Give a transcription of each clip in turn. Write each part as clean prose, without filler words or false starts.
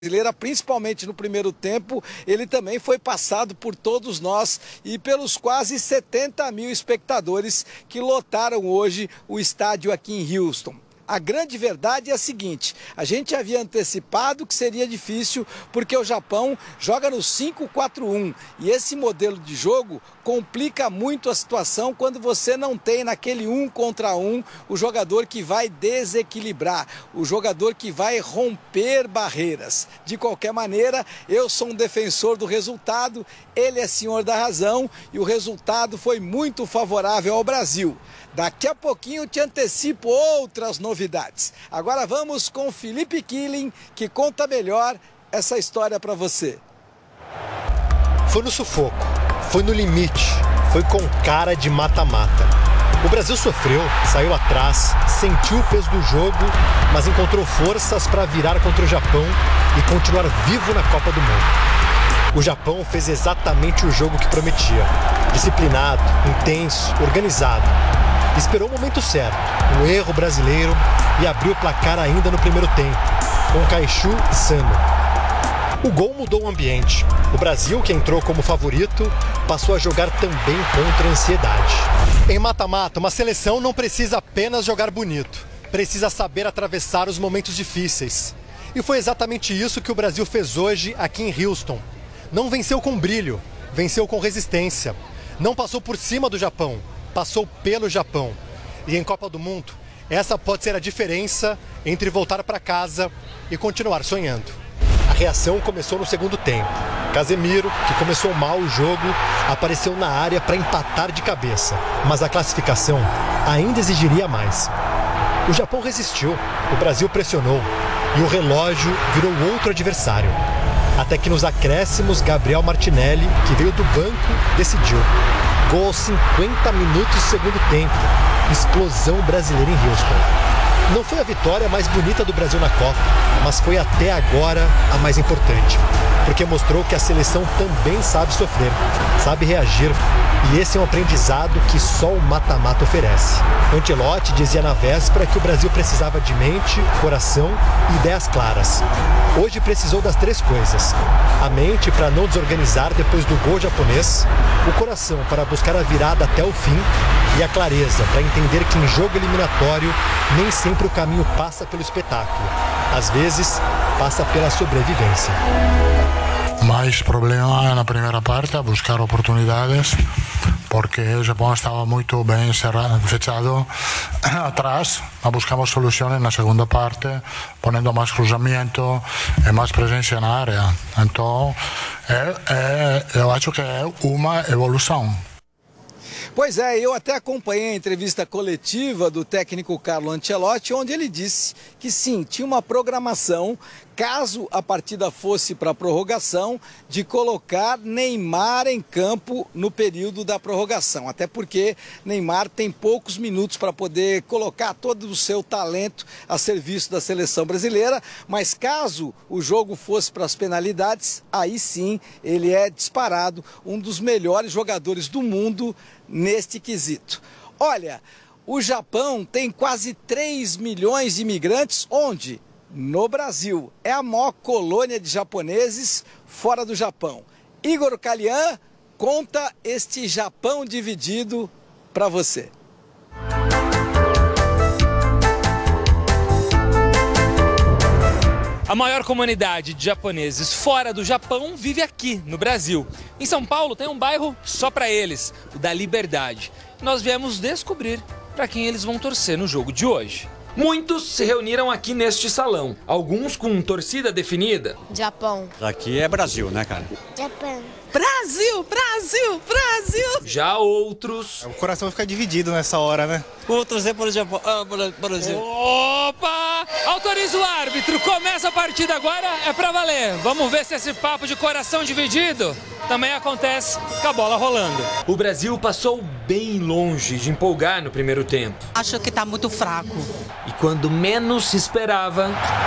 Brasileira, principalmente no primeiro tempo, ele também foi passado por todos nós e pelos quase 70 mil espectadores que lotaram hoje o estádio aqui em Houston. A grande verdade é a seguinte: a gente havia antecipado que seria difícil porque o Japão joga no 5-4-1 e esse modelo de jogo complica muito a situação quando você não tem naquele 1 contra 1 o jogador que vai desequilibrar, o jogador que vai romper barreiras. De qualquer maneira, eu sou um defensor do resultado, ele é senhor da razão e o resultado foi muito favorável ao Brasil. Daqui a pouquinho eu te antecipo outras novidades. Agora vamos com o Felipe Killing, que conta melhor essa história para você. Foi no sufoco, foi no limite, foi com cara de mata-mata. O Brasil sofreu, saiu atrás, sentiu o peso do jogo, mas encontrou forças para virar contra o Japão e continuar vivo na Copa do Mundo. O Japão fez exatamente o jogo que prometia. Disciplinado, intenso, organizado. Esperou o momento certo, um erro brasileiro, e abriu o placar ainda no primeiro tempo, com Kaishu e Sano. O gol mudou o ambiente. O Brasil, que entrou como favorito, passou a jogar também contra a ansiedade. Em mata-mata, uma seleção não precisa apenas jogar bonito, precisa saber atravessar os momentos difíceis. E foi exatamente isso que o Brasil fez hoje aqui em Houston. Não venceu com brilho, venceu com resistência. Não passou por cima do Japão, passou pelo Japão. E em Copa do Mundo, essa pode ser a diferença entre voltar para casa e continuar sonhando. A reação começou no segundo tempo. Casemiro, que começou mal o jogo, apareceu na área para empatar de cabeça. Mas a classificação ainda exigiria mais. O Japão resistiu, o Brasil pressionou e o relógio virou outro adversário. Até que nos acréscimos, Gabriel Martinelli, que veio do banco, decidiu. Gol aos 50 minutos do segundo tempo. Explosão brasileira em Houston. Não foi a vitória mais bonita do Brasil na Copa, mas foi até agora a mais importante. Porque mostrou que a seleção também sabe sofrer, sabe reagir. E esse é um aprendizado que só o mata-mata oferece. Ancelotti dizia na véspera que o Brasil precisava de mente, coração e ideias claras. Hoje precisou das três coisas. A mente para não desorganizar depois do gol japonês, o coração para buscar a virada até o fim e a clareza para entender que em jogo eliminatório nem sempre o caminho passa pelo espetáculo. Às vezes, passa pela sobrevivência. Mais problema na primeira parte, a buscar oportunidades, porque o Japão estava muito bem fechado atrás. Buscamos soluções na segunda parte, ponendo mais cruzamento e mais presença na área. Então, eu acho que é uma evolução. Pois é, eu até acompanhei a entrevista coletiva do técnico Carlo Ancelotti, onde ele disse que sim, tinha uma programação, caso a partida fosse para a prorrogação, de colocar Neymar em campo no período da prorrogação. Até porque Neymar tem poucos minutos para poder colocar todo o seu talento a serviço da seleção brasileira, mas caso o jogo fosse para as penalidades, aí sim ele é disparado um dos melhores jogadores do mundo neste quesito. Olha, o Japão tem quase 3 milhões de imigrantes, onde? No Brasil. É a maior colônia de japoneses fora do Japão. Igor Kalian conta este Japão dividido para você. A maior comunidade de japoneses fora do Japão vive aqui, no Brasil. Em São Paulo tem um bairro só para eles, o da Liberdade. Nós viemos descobrir para quem eles vão torcer no jogo de hoje. Muitos se reuniram aqui neste salão, alguns com torcida definida. Japão. Aqui é Brasil, né, cara? Japão. Brasil, Brasil, Brasil! Já outros... O coração vai ficar dividido nessa hora, né? Vou torcer pelo Japão. Brasil. Opa! Autoriza o árbitro, começa a partida agora, é pra valer. Vamos ver se esse papo de coração dividido também acontece com a bola rolando. O Brasil passou bem longe de empolgar no primeiro tempo. Acho que tá muito fraco. E quando menos se esperava...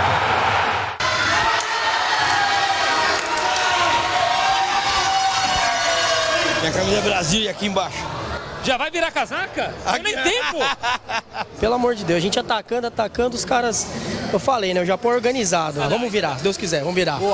Minha camisa é Brasil e aqui embaixo. Já vai virar casaca? Não nem tempo! Pelo amor de Deus, a gente atacando, os caras Eu falei, né? O Japão é organizado. Vamos virar, se Deus quiser, vamos virar.